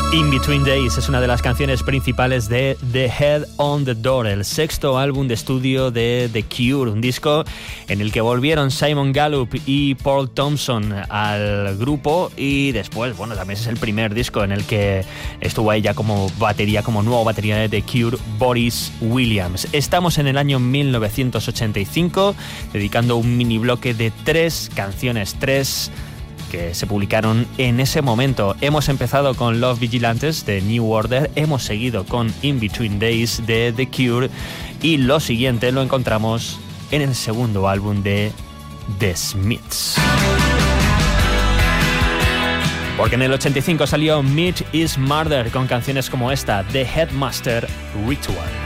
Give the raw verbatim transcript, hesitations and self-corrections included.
In Between Days es una de las canciones principales de The Head on the Door, el sexto álbum de estudio de The Cure, un disco en el que volvieron Simon Gallup y Paul Thompson al grupo, y después, bueno, también es el primer disco en el que estuvo ahí ya como batería, como nuevo batería de The Cure, Boris Williams. Estamos en el año mil novecientos ochenta y cinco, dedicando un mini bloque de tres canciones, tres que se publicaron en ese momento. Hemos empezado con Love Vigilantes de New Order, hemos seguido con In Between Days de The Cure, y lo siguiente lo encontramos en el segundo álbum de The Smiths. Porque en el ochenta y cinco salió Meat is Murder, con canciones como esta, The Headmaster Ritual.